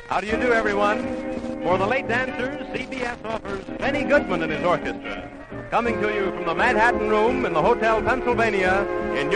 How do you do, everyone? For the late dancers, CBS offers Benny Goodman and his orchestra. Coming to you from the Manhattan Room in the Hotel Pennsylvania in New